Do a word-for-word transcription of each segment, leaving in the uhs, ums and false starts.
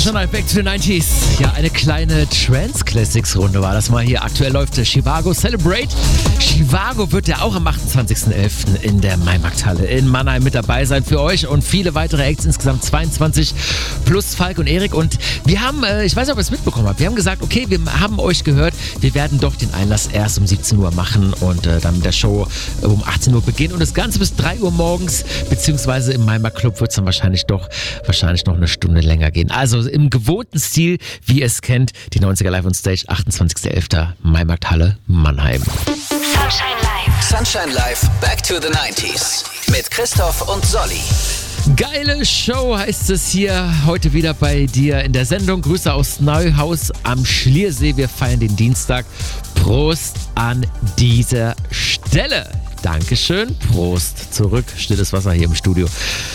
Sunshine Live, Back to the neunziger. Ja, eine kleine Trance-Classics-Runde war das mal hier. Aktuell läuft der Chivago Celebrate. Chivago wird ja auch am achtundzwanzigsten elften in der Maimarkthalle in Mannheim mit dabei sein für euch und viele weitere Acts, insgesamt zweiundzwanzig plus Falk und Erik. Und wir haben, äh, ich weiß nicht, ob ihr es mitbekommen habt, wir haben gesagt, okay, wir haben euch gehört, wir werden doch den Einlass erst um siebzehn Uhr machen und äh, dann mit der Show äh, um achtzehn Uhr beginnen und das Ganze bis drei Uhr morgens, beziehungsweise im Maimarkt Club wird es dann wahrscheinlich doch, wahrscheinlich noch eine Stunde länger gehen. Also im gewohnten Stil, wie ihr es kennt, die neunziger Live on Stage, achtundzwanzigsten elften Maimarkthalle Mannheim. Sunshine Live. Sunshine Live, Back to the neunziger. Mit Christoph und Solly. Geile Show heißt es hier heute wieder bei dir in der Sendung. Grüße aus Neuhaus am Schliersee. Wir feiern den Dienstag. Prost an dieser Stelle. Dankeschön. Prost zurück. Stilles Wasser hier im Studio.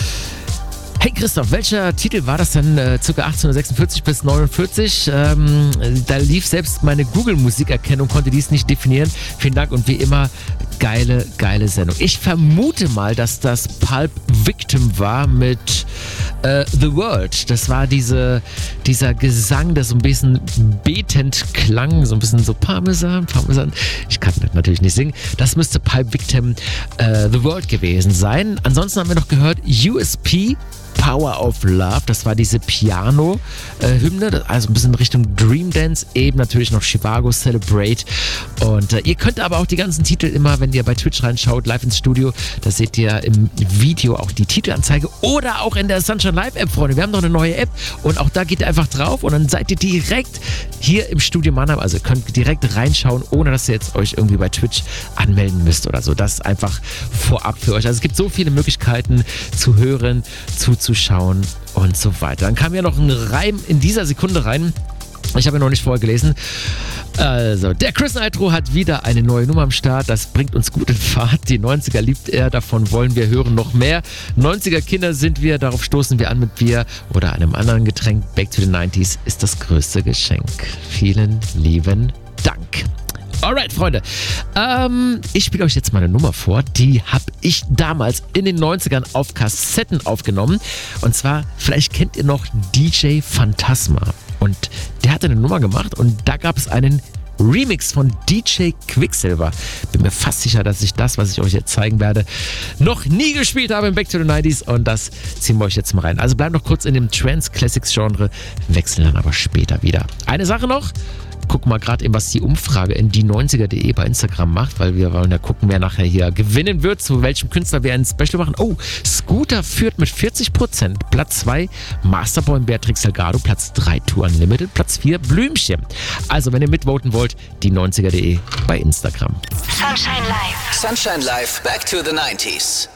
Hey Christoph, welcher Titel war das denn? Äh, circa achtzehnhundertsechsundvierzig bis neunundvierzig. Ähm, da lief selbst meine Google-Musikerkennung, konnte dies nicht definieren. Vielen Dank und wie immer, geile, geile Sendung. Ich vermute mal, dass das Pulp Victim war mit äh, The World. Das war diese, dieser Gesang, der so ein bisschen betend klang, so ein bisschen so Parmesan, Parmesan. Ich kann das natürlich nicht singen. Das müsste Pulp Victim äh, The World gewesen sein. Ansonsten haben wir noch gehört U S P, Power of Love, das war diese Piano-Hymne, also ein bisschen Richtung Dream Dance, eben natürlich noch Chivago Celebrate und äh, ihr könnt aber auch die ganzen Titel immer, wenn ihr bei Twitch reinschaut, live ins Studio, da seht ihr im Video auch die Titelanzeige oder auch in der Sunshine Live App, Freunde, wir haben noch eine neue App und auch da geht ihr einfach drauf und dann seid ihr direkt hier im Studio Mannheim, also ihr könnt direkt reinschauen, ohne dass ihr jetzt euch irgendwie bei Twitch anmelden müsst oder so, das ist einfach vorab für euch, also es gibt so viele Möglichkeiten zu hören, zu zuschauen und so weiter. Dann kam ja noch ein Reim in dieser Sekunde rein. Ich habe ihn noch nicht vorher gelesen. Also, der Chris Nitro hat wieder eine neue Nummer am Start. Das bringt uns gut in Fahrt. Die neunziger liebt er, davon wollen wir hören noch mehr. neunziger Kinder sind wir, darauf stoßen wir an mit Bier oder einem anderen Getränk. Back to the neunziger ist das größte Geschenk. Vielen lieben Dank. Alright, Freunde. Ähm, ich spiele euch jetzt mal eine Nummer vor. Die habe ich damals in den neunzigern auf Kassetten aufgenommen. Und zwar, vielleicht kennt ihr noch D J Phantasma. Und der hatte eine Nummer gemacht und da gab es einen Remix von D J Quicksilver. Bin mir fast sicher, dass ich das, was ich euch jetzt zeigen werde, noch nie gespielt habe im Back to the neunziger und das ziehen wir euch jetzt mal rein. Also bleibt noch kurz in dem Trance-Classics-Genre, wechseln dann aber später wieder. Eine Sache noch. Guck mal gerade eben, was die Umfrage in die neunziger punkt de bei Instagram macht, weil wir wollen ja gucken, wer nachher hier gewinnen wird, zu welchem Künstler wir ein Special machen. Oh, Scooter führt mit vierzig Prozent. Platz zwei, Masterboy und Beatrix Delgado. Platz drei, Tour Unlimited. Platz vier, Blümchen. Also, wenn ihr mitvoten wollt, die neunziger punkt de bei Instagram. Sunshine Live. Sunshine Live, Back to the neunziger.